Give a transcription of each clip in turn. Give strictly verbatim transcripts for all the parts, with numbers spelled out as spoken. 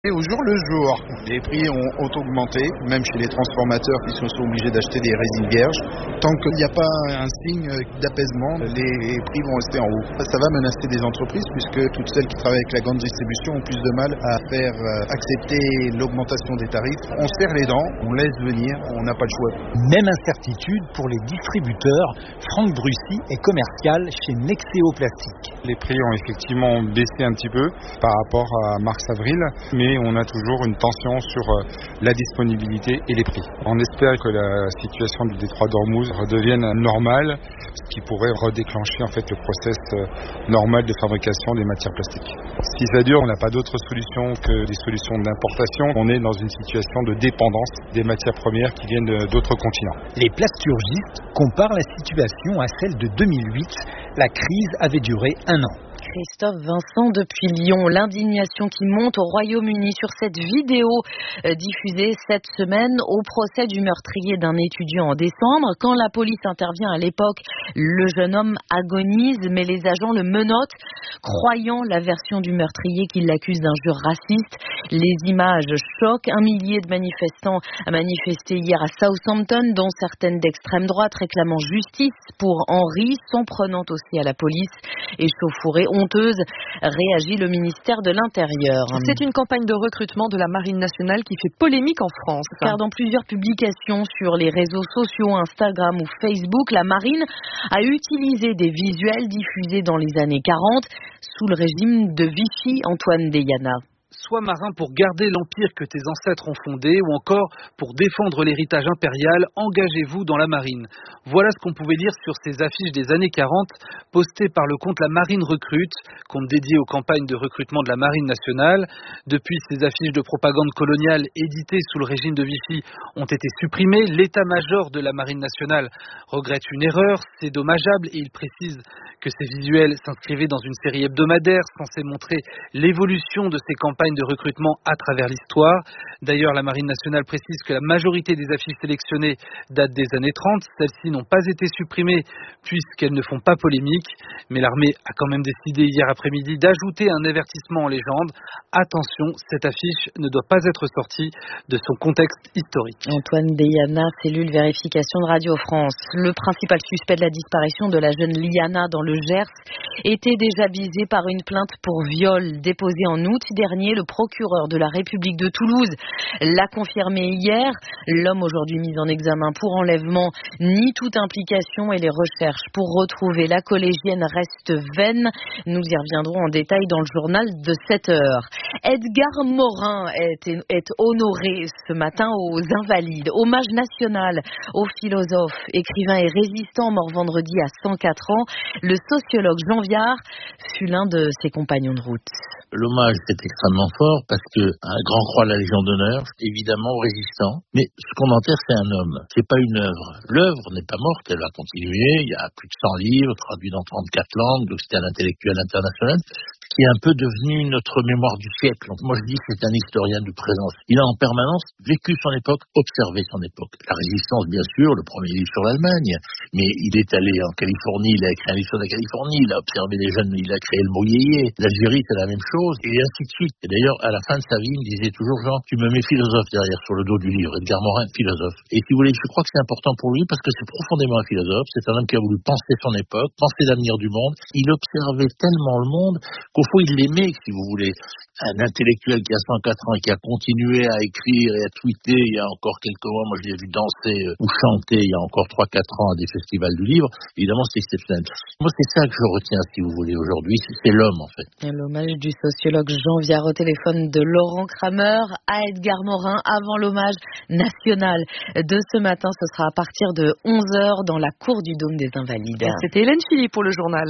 Et au jour le jour, les prix ont, ont augmenté, même chez les transformateurs qui sont, sont obligés d'acheter des résines vierges. Tant qu'il n'y a pas un signe d'apaisement, les prix vont rester en haut. Ça va menacer des entreprises puisque toutes celles qui travaillent avec la grande distribution ont plus de mal à faire accepter l'augmentation des tarifs. On serre les dents, on laisse venir, on n'a pas le choix. Même incertitude pour les distributeurs. Franck Brussy est commercial chez Nexeo Plastique. Les prix ont effectivement baissé un petit peu par rapport à mars-avril, mais on a toujours une tension sur la disponibilité et les prix. On espère que la situation du détroit d'Ormuz redevienne normale, ce qui pourrait redéclencher en fait le process normal de fabrication des matières plastiques. Si ça dure, on n'a pas d'autre solution que des solutions d'importation. On est dans une situation de dépendance des matières premières qui viennent d'autres continents. Les plasturgistes comparent la situation à celle de deux mille huit. La crise avait duré un an. Christophe Vincent depuis Lyon. L'indignation qui monte au Royaume-Uni sur cette vidéo euh, diffusée cette semaine au procès du meurtrier d'un étudiant en décembre. Quand la police intervient à l'époque, le jeune homme agonise, mais les agents le menottent, croyant la version du meurtrier qui l'accuse d'injures racistes. Les images choquent. Un millier de manifestants a manifesté hier à Southampton, dont certaines d'extrême droite réclamant justice pour Henri, s'en prenant aussi à la police. Échauffourée, honteuse, réagit le ministère de l'Intérieur. C'est une campagne de recrutement de la Marine nationale qui fait polémique en France. Car dans plusieurs publications sur les réseaux sociaux, Instagram ou Facebook, la Marine a utilisé des visuels diffusés dans les années quarante sous le régime de Vichy. Antoine Deyana. Sois marin pour garder l'empire que tes ancêtres ont fondé ou encore pour défendre l'héritage impérial, engagez-vous dans la marine. Voilà ce qu'on pouvait lire sur ces affiches des années quarante postées par le compte La Marine Recrute, compte dédié aux campagnes de recrutement de la Marine nationale. Depuis, ces affiches de propagande coloniale éditées sous le régime de Vichy ont été supprimées. L'état-major de la Marine nationale regrette une erreur, c'est dommageable et il précise que ces visuels s'inscrivaient dans une série hebdomadaire censée montrer l'évolution de ces campagnes de recrutement à travers l'histoire. D'ailleurs, la Marine nationale précise que la majorité des affiches sélectionnées datent des années trente. Celles-ci n'ont pas été supprimées puisqu'elles ne font pas polémique. Mais l'armée a quand même décidé hier après-midi d'ajouter un avertissement en légende. Attention, cette affiche ne doit pas être sortie de son contexte historique. Antoine Deyana, cellule vérification de Radio France. Le principal suspect de la disparition de la jeune Liana dans le Gers était déjà visé par une plainte pour viol déposée en août dernier. Le procureur de la République de Toulouse l'a confirmé hier. L'homme aujourd'hui mis en examen pour enlèvement nie toute implication et les recherches pour retrouver la collégienne restent vaines. Nous y reviendrons en détail dans le journal de sept heures. Edgar Morin est, est honoré ce matin aux Invalides. Hommage national au philosophe, écrivain et résistant mort vendredi à cent quatre ans. Le sociologue Jean Viard fut l'un de ses compagnons de route. L'hommage est extrêmement fort parce que un grand croix de la Légion d'honneur, évidemment résistant. Mais ce qu'on enterre, c'est un homme, c'est pas une œuvre. L'œuvre n'est pas morte, elle va continuer. Il y a plus de cent livres traduits dans trente-quatre langues, donc c'est un intellectuel international qui est un peu devenu notre mémoire du siècle. Donc moi je dis que c'est un historien du présent. Il a en permanence vécu son époque, observé son époque. La résistance, bien sûr, le premier livre sur l'Allemagne, mais il est allé en Californie, il a écrit un livre sur la Californie, il a observé les jeunes, il a créé le mot yéyé. L'Algérie, c'est la même chose, et ainsi de suite. Et d'ailleurs, à la fin de sa vie, il me disait toujours, Jean, tu me mets philosophe derrière sur le dos du livre. Edgar Morin, philosophe. Et si vous voulez, je crois que c'est important pour lui parce que c'est profondément un philosophe. C'est un homme qui a voulu penser son époque, penser l'avenir du monde. Il observait tellement le monde qu'au fond, il l'aimait, si vous voulez. Un intellectuel qui a cent quatre ans et qui a continué à écrire et à tweeter il y a encore quelques mois, moi je l'ai vu danser euh, ou chanter il y a encore trois quatre ans à des festivals du livre, évidemment c'est exceptionnel. Moi c'est ça que je retiens, si vous voulez, aujourd'hui, c'est, c'est l'homme en fait. Et l'hommage du sociologue Jean Viard au téléphone de Laurent Kramer à Edgar Morin avant l'hommage national de ce matin. Ce sera à partir de onze heures dans la cour du Dôme des Invalides. C'était Hélène Philippe pour le journal.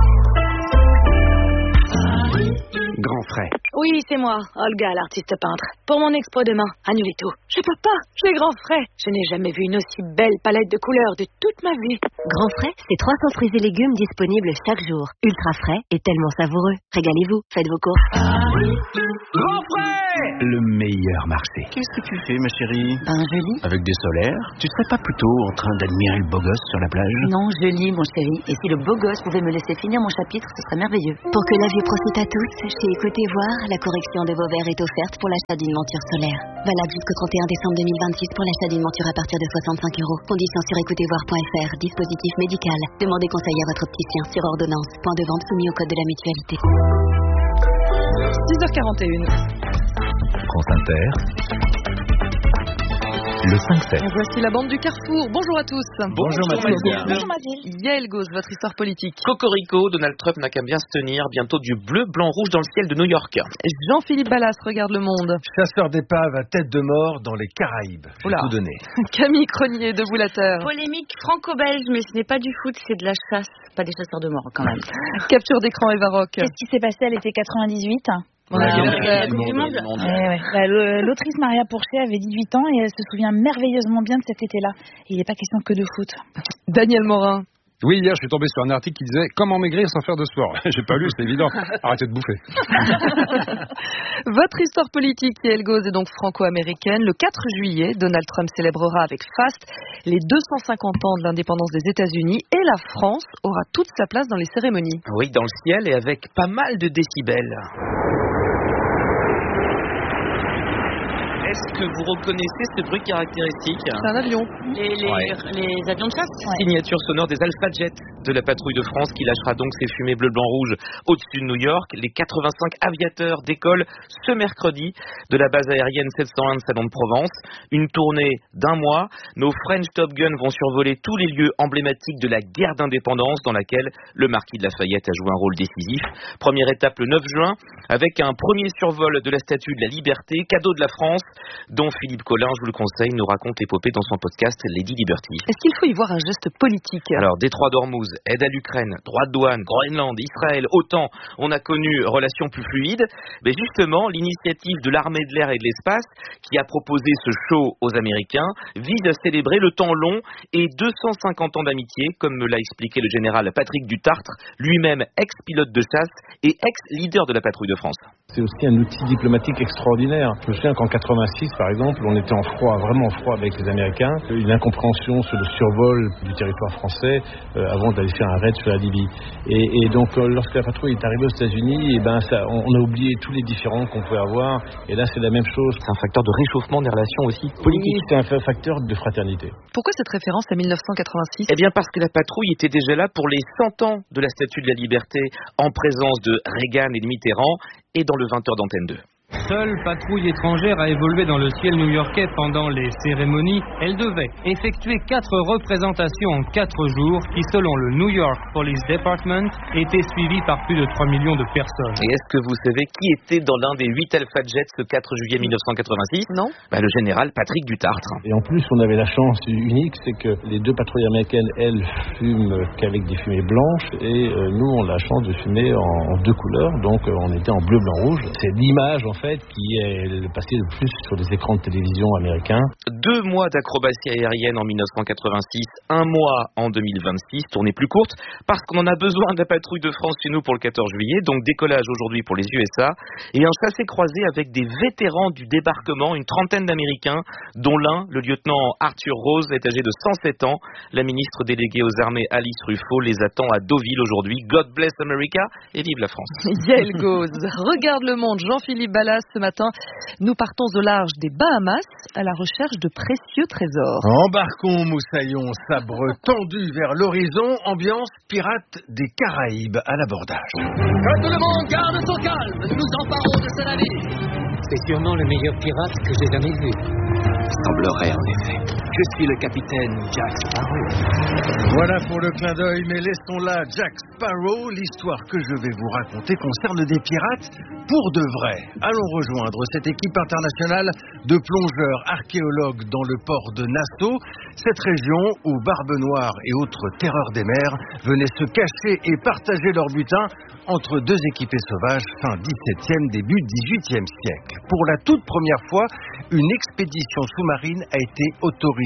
Grand frais. Oui, c'est moi, Olga, l'artiste peintre. Pour mon expo demain, annulez tout. Je peux pas, j'ai grand frais. Je n'ai jamais vu une aussi belle palette de couleurs de toute ma vie. Grand frais, c'est trois cents fruits et légumes disponibles chaque jour. Ultra frais et tellement savoureux. Régalez-vous, faites vos courses. Grand frais! Le meilleur marché. Qu'est-ce que tu fais, ma chérie? Ben, je lis. Avec des solaires? Tu serais pas plutôt en train d'admirer le beau gosse sur la plage? Non, je lis, mon chéri. Et si le beau gosse pouvait me laisser finir mon chapitre, ce serait merveilleux. Pour que la vie profite à tous, chez Écoutez Voir, la correction de vos verres est offerte pour l'achat d'une monture solaire. Valable jusqu'au trente et un décembre deux mille vingt-six pour l'achat d'une monture à partir de soixante-cinq euros. Conditions sur écoutez-voir point f r. Dispositif médical. Demandez conseil à votre opticien sur ordonnance. Point de vente soumis au code de la mutualité. six heures quarante et une. France Inter. Le cinq sept. Voici la bande du Carrefour. Bonjour à tous. Bonjour, Bonjour Mathilde. Bonjour Mathilde. Yael Gauze, votre histoire politique. Cocorico, Donald Trump n'a qu'à bien se tenir. Bientôt du bleu, blanc, rouge dans le ciel de New York. Jean-Philippe Ballas regarde Le Monde. Chasseur d'épave à tête de mort dans les Caraïbes. J'ai tout donné. Camille Cronier, Debout la Terre. Polémique franco-belge, mais ce n'est pas du foot, c'est de la chasse. Pas des chasseurs de mort quand même. Capture d'écran Eva Rock. Qu'est-ce qui s'est passé à l'été quatre-vingt-dix-huit? Ouais, la Coupe du Monde. Ouais, ouais. Bah, l'autrice Maria Pourchet avait dix-huit ans et elle se souvient merveilleusement bien de cet été-là. Il n'est pas question que de foot. Daniel Morin. Oui, hier, je suis tombé sur un article qui disait « Comment maigrir sans faire de sport ?» J'ai pas lu, c'est évident. Arrêtez de bouffer. Votre histoire politique, Yael Gauze, est donc franco-américaine. Le quatre juillet, Donald Trump célébrera avec faste les deux cent cinquante ans de l'indépendance des États-Unis et la France aura toute sa place dans les cérémonies. Oui, dans le ciel et avec pas mal de décibels. Est-ce que vous reconnaissez ce bruit caractéristique? C'est un avion. Les, les, ouais. les avions de chasse. Ouais. Signature sonore des Alpha Jet de la patrouille de France qui lâchera donc ses fumées bleu, blanc, rouge au-dessus de New York. Les quatre-vingt-cinq aviateurs décollent ce mercredi de la base aérienne sept cent un de Salon de Provence. Une tournée d'un mois. Nos French Top Gun vont survoler tous les lieux emblématiques de la guerre d'indépendance dans laquelle le marquis de Lafayette a joué un rôle décisif. Première étape le neuf juin avec un premier survol de la Statue de la Liberté, cadeau de la France, dont Philippe Collin, je vous le conseille, nous raconte l'épopée dans son podcast Lady Liberty. Est-ce qu'il faut y voir un geste politique? Alors, détroit d'Ormuz, aide à l'Ukraine, droit de douane, Groenland, Israël, OTAN, on a connu relations plus fluides. Mais justement, l'initiative de l'armée de l'air et de l'espace, qui a proposé ce show aux Américains, vise à célébrer le temps long et deux cent cinquante ans d'amitié, comme me l'a expliqué le général Patrick Dutartre, lui-même ex-pilote de chasse et ex-leader de la patrouille de France. C'est aussi un outil diplomatique extraordinaire. Je me souviens qu'en quatre-vingt-six, par exemple, on était en froid, vraiment froid avec les Américains. Une incompréhension sur le survol du territoire français euh, avant d'aller faire un raid sur la Libye. Et, et donc, euh, lorsque la patrouille est arrivée aux États-Unis, et ben, ça, on, on a oublié tous les différends qu'on pouvait avoir. Et là, c'est la même chose. C'est un facteur de réchauffement des relations aussi politiques. Oui, c'est un facteur de fraternité. Pourquoi cette référence à mille neuf cent quatre-vingt-six? Eh bien, parce que la patrouille était déjà là pour les cent ans de la Statue de la Liberté, en présence de Reagan et de Mitterrand, et dans le vingt heures d'Antenne deux. Seule patrouille étrangère a évolué dans le ciel new-yorkais pendant les cérémonies. Elle devait effectuer quatre représentations en quatre jours qui, selon le New York Police Department, étaient suivies par plus de trois millions de personnes. Et est-ce que vous savez qui était dans l'un des huit Alpha Jets ce quatre juillet mille neuf cent quatre-vingt-six? Non. Bah, le général Patrick Dutartre. Et en plus, on avait la chance unique, c'est que les deux patrouilles américaines, elles, fument qu'avec des fumées blanches et euh, nous, on a la chance de fumer en, en deux couleurs, donc euh, on était en bleu, blanc, rouge. C'est l'image, en fait, qui est passé le plus sur les écrans de télévision américains. Deux mois d'acrobatie aérienne en mille neuf cent quatre-vingt-six, un mois en deux mille vingt-six, tournée plus courte, parce qu'on en a besoin de la patrouille de France chez nous pour le quatorze juillet, donc décollage aujourd'hui pour les U S A, et un chassé-croisé avec des vétérans du débarquement, une trentaine d'Américains, dont l'un, le lieutenant Arthur Rose, est âgé de cent sept ans. La ministre déléguée aux armées Alice Ruffo les attend à Deauville aujourd'hui. God bless America et vive la France. Yael Gauze, regarde Le Monde, Jean-Philippe Ballas. Ce matin, nous partons au large des Bahamas à la recherche de précieux trésors. Embarquons, moussaillons, sabre tendu vers l'horizon, ambiance pirate des Caraïbes à l'abordage. Que tout le monde garde son calme, nous nous emparons de ce navire. C'est sûrement le meilleur pirate que j'ai jamais vu. Semblerait en effet. Je suis le capitaine Jack Sparrow. Voilà pour le clin d'œil, mais laissons là Jack Sparrow. L'histoire que je vais vous raconter concerne des pirates pour de vrai. Allons rejoindre cette équipe internationale de plongeurs archéologues dans le port de Nassau, cette région où Barbe Noire et autres terreurs des mers venaient se cacher et partager leur butin entre deux équipés sauvages fin dix-septième, début dix-huitième siècle. Pour la toute première fois, une expédition sous-marine a été autorisée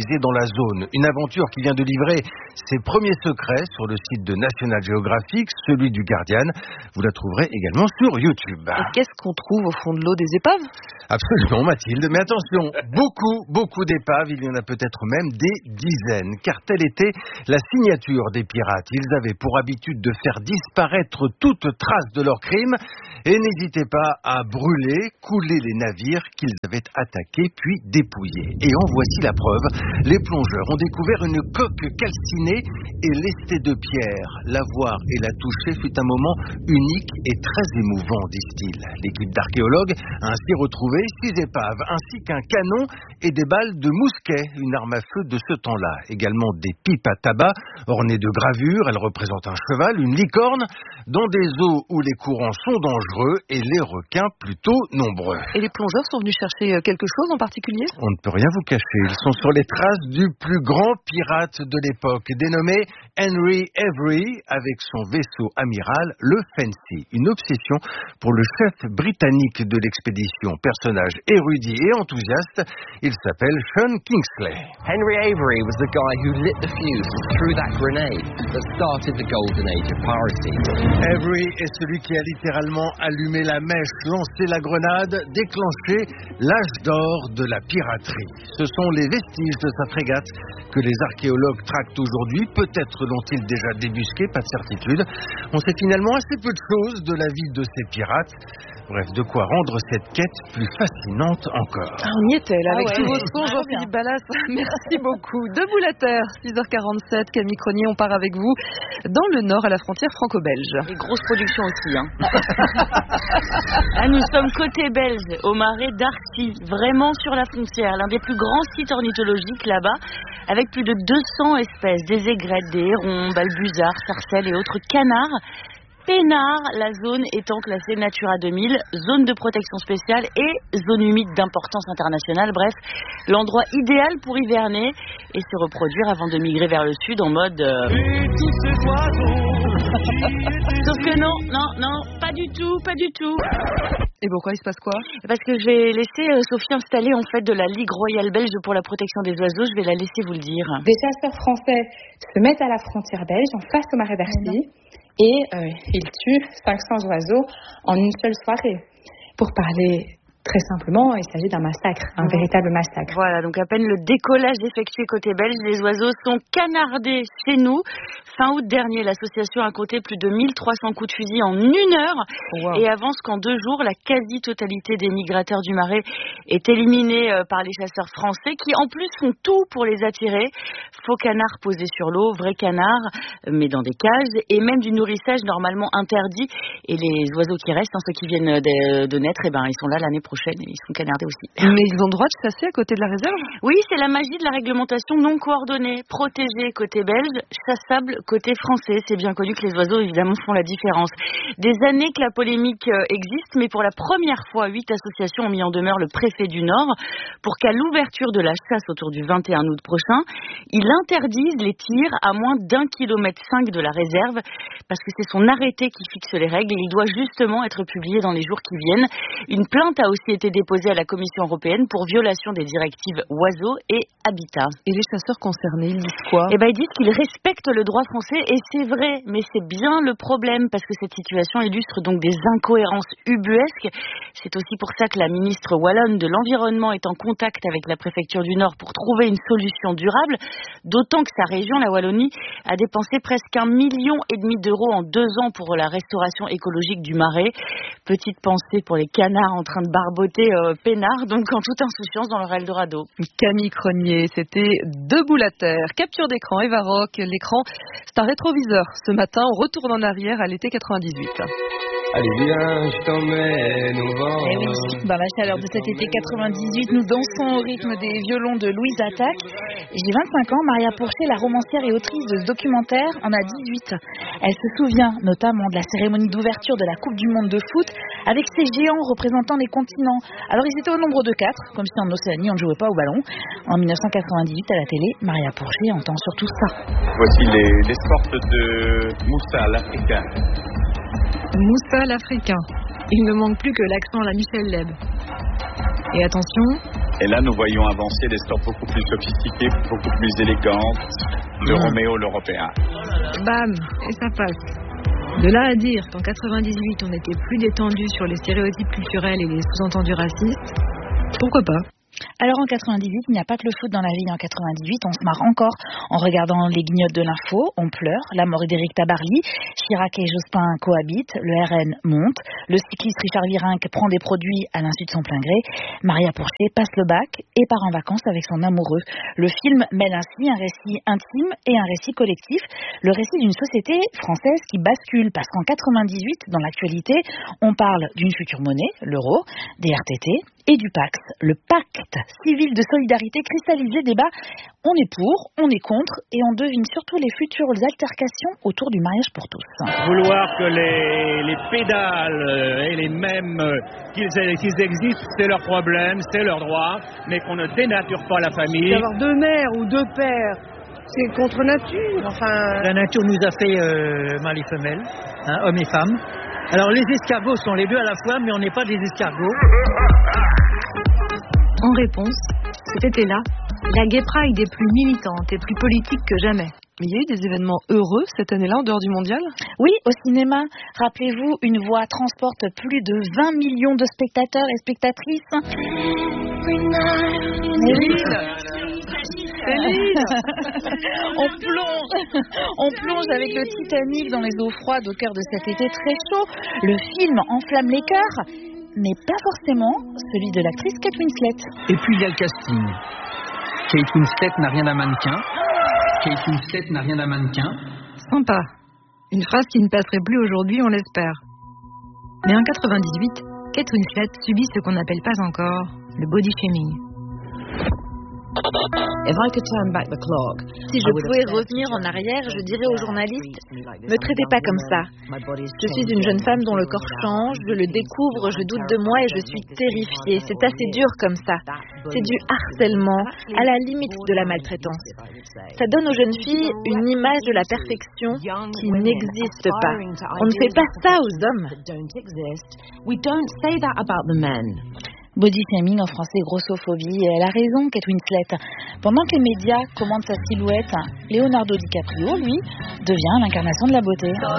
sécurisé dans la zone. Une aventure qui vient de livrer ses premiers secrets sur le site de National Geographic, celui du Guardian. Vous la trouverez également sur YouTube. Et qu'est-ce qu'on trouve au fond de l'eau des épaves ? Absolument, Mathilde. Mais attention, beaucoup, beaucoup d'épaves. Il y en a peut-être même des dizaines. Car telle était la signature des pirates. Ils avaient pour habitude de faire disparaître toute trace de leur crime et n'hésitaient pas à brûler, couler les navires qu'ils avaient attaqués puis dépouillés. Et en voici la preuve. Les plongeurs ont découvert une coque calcinée et lestée de pierre. La voir et la toucher fut un moment unique et très émouvant, disent-ils. L'équipe d'archéologues a ainsi retrouvé six épaves ainsi qu'un canon et des balles de mousquet, une arme à feu de ce temps-là. Également des pipes à tabac ornées de gravures. Elles représentent un cheval, une licorne, dans des eaux où les courants sont dangereux et les requins plutôt nombreux. Et les plongeurs sont venus chercher quelque chose en particulier ? On ne peut rien vous cacher. Ils sont sur les traces du plus grand pirate de l'époque, dénommé Henry Avery, avec son vaisseau amiral, le Fancy. Une obsession pour le chef britannique de l'expédition, personnage érudit et enthousiaste. Il s'appelle Sean Kingsley. Henry Avery was the guy who lit the fuse and threw that grenade that started the golden age of piracy. Avery est celui qui a littéralement allumé la mèche, lancé la grenade, déclenché l'âge d'or de la piraterie. Ce sont les vestiges de sa frégate que les archéologues tractent aujourd'hui. Peut-être l'ont-ils déjà débusqué, pas de certitude. On sait finalement assez peu de choses de la vie de ces pirates. Bref, de quoi rendre cette quête plus fascinante encore. Ah, on y était là, avec ah ouais, tous vos ouais, sons, Jean-Philippe Ballas. Merci beaucoup. Debout la terre, six heures quarante-sept. Camille Cronier, on part avec vous dans le nord, à la frontière franco-belge. Et grosse production aussi, hein. Là, nous sommes côté belge, au marais d'Arcy, vraiment sur la frontière, l'un des plus grands sites ornithologiques là-bas, avec plus de deux cents espèces, des aigrettes, des hérons, balbuzards, sarcelles et autres canards. Pénard, la zone étant classée Natura deux mille, zone de protection spéciale et zone humide d'importance internationale. Bref, l'endroit idéal pour hiverner et se reproduire avant de migrer vers le sud en mode... Euh... Sauf que non, non, non, pas du tout, pas du tout. Et pourquoi il se passe quoi ? Parce que je vais laisser euh, Sophie installer en fait de la Ligue royale belge pour la protection des oiseaux. Je vais la laisser vous le dire. Des chasseurs français se mettent à la frontière belge, en face au marais d'Arcy, et euh, ils tuent cinq cents oiseaux en une seule soirée. Pour parler très simplement, il s'agit d'un massacre, un mmh. véritable massacre. Voilà, donc à peine le décollage effectué côté belge, les oiseaux sont canardés chez nous. Fin août dernier, l'association a compté plus de mille trois cents coups de fusil en une heure wow. et avance qu'en deux jours, la quasi-totalité des migrateurs du Marais est éliminée par les chasseurs français qui en plus font tout pour les attirer. Faux canards posés sur l'eau, vrais canards mais dans des cages et même du nourrissage normalement interdit. Et les oiseaux qui restent, hein, ceux qui viennent de, de naître, eh ben, ils sont là l'année prochaine et ils sont canardés aussi. Mais ils ont le droit de chasser à côté de la réserve ? Oui, c'est la magie de la réglementation non coordonnée. Protégés côté belge, chassables côté français. C'est bien connu que les oiseaux, évidemment, font la différence. Des années que la polémique existe, mais pour la première fois, huit associations ont mis en demeure le préfet du Nord pour qu'à l'ouverture de la chasse autour du vingt et un août prochain, il interdise les tirs à moins d'un kilomètre cinq de la réserve parce que c'est son arrêté qui fixe les règles et il doit justement être publié dans les jours qui viennent. Une plainte a aussi été déposée à la Commission européenne pour violation des directives oiseaux et habitat. Et les chasseurs concernés, ils disent quoi ? Eh ben, ils disent qu'ils respectent le droit français et c'est vrai, mais c'est bien le problème parce que cette situation illustre donc des incohérences ubuesques. C'est aussi pour ça que la ministre wallonne de l'Environnement est en contact avec la préfecture du Nord pour trouver une solution durable, d'autant que sa région, la Wallonie, a dépensé presque un million et demi d'euros en deux ans pour la restauration écologique du Marais. Petite pensée pour les canards en train de barboter euh, peinard, donc en toute insouciance dans leur Eldorado. Camille Cronier, c'était Debout la terre. Capture d'écran, Eva Rock. L'écran, c'est un rétroviseur. Ce matin, on retourne en arrière à l'été quatre-vingt-dix-huit. Allez viens, je t'emmène au vent. Eh oui, dans la chaleur de cet été quatre-vingt-dix-huit, nous dansons au rythme des violons de Louise Attaque. J'ai vingt-cinq ans, Maria Pourchet, la romancière et autrice de ce documentaire, en a dix-huit. Elle se souvient notamment de la cérémonie d'ouverture de la Coupe du Monde de foot avec ces géants représentant les continents. Alors ils étaient au nombre de quatre, comme si en Océanie on ne jouait pas au ballon. En dix-neuf cent quatre-vingt-dix-huit, à la télé, Maria Pourchet entend surtout ça. Voici les, les sortes de Moussa l'Africain. Moussa l'Africain. Il ne manque plus que l'accent à la Michel Leb. Et attention, Et là, nous voyons avancer des stores beaucoup plus sophistiquées, beaucoup plus élégantes, le mmh. Roméo, l'européen. Bam, et ça passe. De là à dire qu'en quatre-vingt-dix-huit, on était plus détendu sur les stéréotypes culturels et les sous-entendus racistes, pourquoi pas ? Alors en quatre-vingt-dix-huit, il n'y a pas que le foot dans la vie. En quatre-vingt-dix-huit, on se marre encore en regardant les guignols de l'info. On pleure. La mort d'Éric Tabarly. Chirac et Jospin cohabitent. Le R N monte. Le cycliste Richard Virenque prend des produits à l'insu de son plein gré. Maria Pourchet passe le bac et part en vacances avec son amoureux. Le film mêle ainsi un récit intime et un récit collectif. Le récit d'une société française qui bascule. Parce qu'en quatre-vingt-dix-huit, dans l'actualité, on parle d'une future monnaie, l'euro, des R T T et du Pax. Le pacte civil de solidarité cristallise les débats. On est pour, on est contre et on devine surtout les futures altercations autour du mariage pour tous. Vouloir que les, les pédales aient les mêmes qu'ils, qu'ils existent, c'est leur problème, c'est leur droit, mais qu'on ne dénature pas la famille. D'avoir deux mères ou deux pères, c'est contre nature. Enfin... La nature nous a fait euh, mâle et femelle, hein, hommes et femmes. Alors les escargots sont les deux à la fois, mais on n'est pas des escargots. En réponse, cet été-là, la Gay Pride est plus militante et plus politique que jamais. Mais il y a eu des événements heureux cette année-là en dehors du mondial ? Oui, au cinéma. Rappelez-vous, Une Voix transporte plus de vingt millions de spectateurs et spectatrices. on plonge, on plonge avec le Titanic dans les eaux froides au cœur de cet été très chaud. Le film enflamme les cœurs, mais pas forcément celui de l'actrice Kate Winslet. Et puis il y a le casting. Kate Winslet n'a rien d'un mannequin. Kate Winslet n'a rien d'un mannequin. Sympa. Une phrase qui ne passerait plus aujourd'hui, on l'espère. Mais en quatre-vingt-dix-huit, Kate Winslet subit ce qu'on n'appelle pas encore le body shaming. Si je pouvais revenir en arrière, je dirais aux journalistes, me traitez pas comme ça. Je suis une jeune femme dont le corps change, je le découvre, je doute de moi et je suis terrifiée. C'est assez dur comme ça. C'est du harcèlement, à la limite de la maltraitance. Ça donne aux jeunes filles une image de la perfection qui n'existe pas. On ne fait pas ça aux hommes. Body shaming en français grossophobie, et elle a raison, Kate Winslet. Pendant que les médias commandent sa silhouette, Leonardo DiCaprio, lui, devient l'incarnation de la beauté.